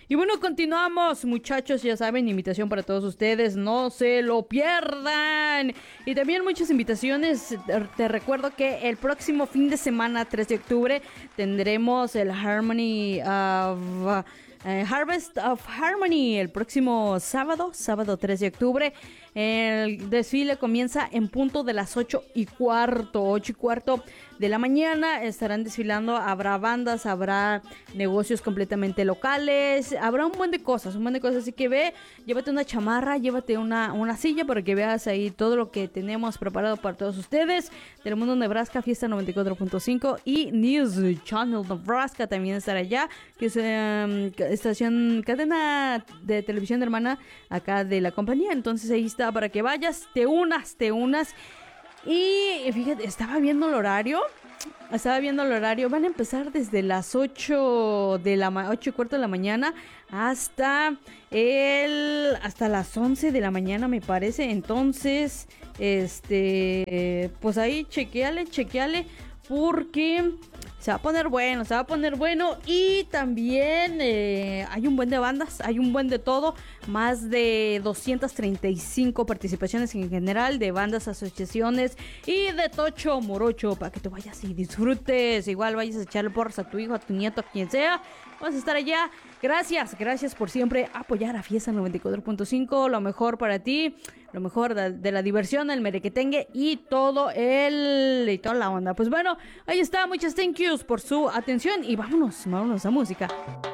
Y bueno, continuamos, muchachos, ya saben, invitación para todos ustedes, no se lo pierdan. Y también muchas invitaciones, te recuerdo que el próximo fin de semana, 3 de octubre, tendremos el Harvest of Harmony el próximo sábado 3 de octubre. El desfile comienza en punto de las 8:15 de la mañana. Estarán desfilando, habrá bandas, habrá negocios completamente locales, habrá un buen de cosas, así que ve, llévate una chamarra, llévate una silla para que veas ahí todo lo que tenemos preparado para todos ustedes. Telemundo Nebraska, Fiesta 94.5 y News Channel Nebraska también estará allá, que es cadena de televisión hermana acá de la compañía. Entonces ahí está para que vayas, te unas. Y fíjate, estaba viendo el horario, van a empezar desde las 8:15 de la mañana hasta las 11 de la mañana, me parece. Entonces, pues ahí chequeale, porque se va a poner bueno. Y también hay un buen de bandas, hay un buen de todo, más de 235 participaciones en general de bandas, asociaciones y de tocho morocho, para que te vayas y disfrutes. Igual vayas a echarle porras a tu hijo, a tu nieto, a quien sea. Vamos a estar allá. Gracias por siempre apoyar a Fiesta 94.5, lo mejor para ti, lo mejor de la diversión, el merequetengue y toda la onda. Pues bueno, ahí está, muchas thank yous por su atención y vámonos a música.